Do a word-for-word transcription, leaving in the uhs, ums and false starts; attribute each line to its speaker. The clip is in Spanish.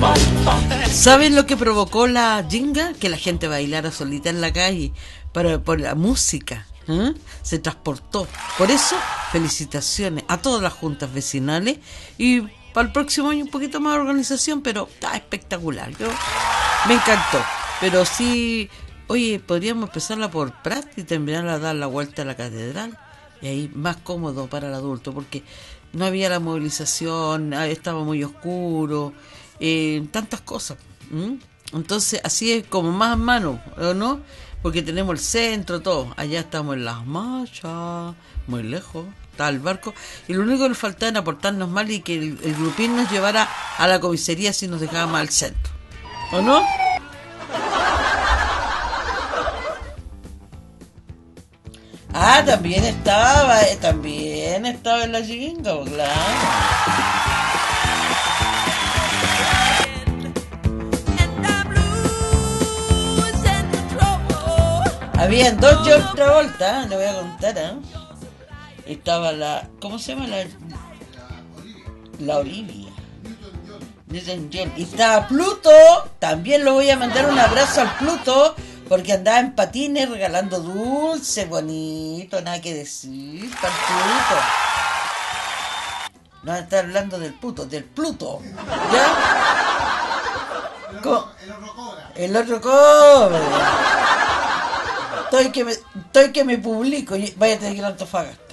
Speaker 1: ¿Saben lo que provocó la jinga? Que la gente bailara solita en la calle para, por la música. ¿eh? Se transportó. Por eso, felicitaciones a todas las juntas vecinales y para el próximo año un poquito más de organización, pero está espectacular. Yo, me encantó. Pero sí, oye, podríamos empezarla por Prat y terminarla a dar la vuelta a la catedral. Y ahí más cómodo para el adulto, porque no había la movilización, estaba muy oscuro, eh, tantas cosas. ¿m? Entonces, así es como más a mano, ¿o no? Porque tenemos el centro, todo. Allá estamos en las marchas, muy lejos, está el barco. Y lo único que nos faltaba era aportarnos mal y que el, el grupín nos llevara a la comisaría si nos dejaba más al centro. ¿O no? Ah, también estaba, eh, también estaba en la jinga, claro. Habían dos John Travolta, le voy a contar, ¿eh? Estaba la, ¿cómo se llama? La, la Olivia. Newton John. Y estaba Pluto, también lo voy a mandar un abrazo al Pluto, porque andaba en patines regalando dulce, bonito, nada que decir, para el Pluto. No está hablando del puto, del Pluto. ¿Ya? Co- el otro cobre. Estoy que me, estoy que me publico y vaya a tener que ir a Antofagasta.